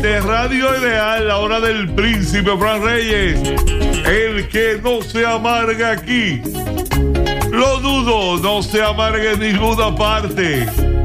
de Radio Ideal, la hora del príncipe Fran Reyes. El que no se amarga aquí, lo dudo, no se amarga en ninguna parte.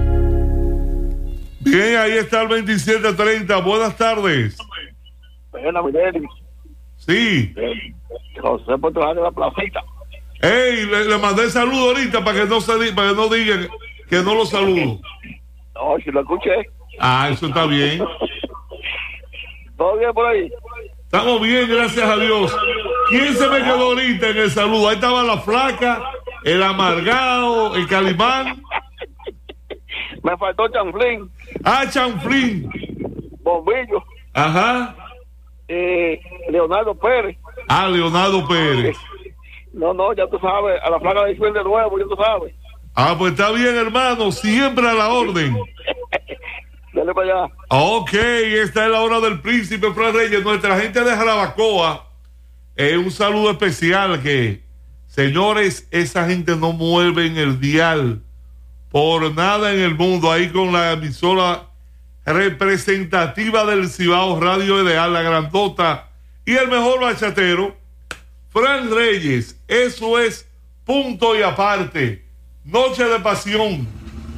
Bien, ahí está el 2730. Buenas tardes. Buenas, Miguel. Sí. José Portugal de la Placita. Ey, le mandé saludo ahorita para que no digan que no lo saludo. No, si lo escuché. Ah, eso está bien. ¿Todo bien por ahí? Estamos bien, gracias a Dios. ¿Quién se me quedó ahorita en el saludo? Ahí estaba la flaca, el amargado, el Calimán. Me faltó Chanflín. Ah, Chanflín. Bombillo. Ajá. Leonardo Pérez. Ah, Leonardo Pérez. No, ya tú sabes, a la flaca de Ismael de nuevo, ya tú sabes. Ah, pues está bien, hermano, siempre a la orden. Dale para allá. Ok, esta es la hora del príncipe Fran Reyes, nuestra gente de Jarabacoa. Un saludo especial que, señores, esa gente no mueven el dial por nada en el mundo, ahí con la emisora representativa del Cibao, Radio Ideal, la grandota y el mejor bachatero, Fran Reyes. Eso es punto y aparte. Noche de pasión.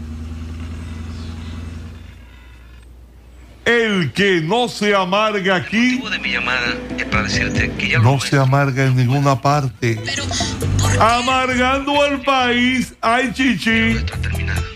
El que no se amarga aquí, El motivo de mi llamada es para decirte que ya no se amarga en ninguna parte. Pero, Amargando el país, ay chichi. está terminado.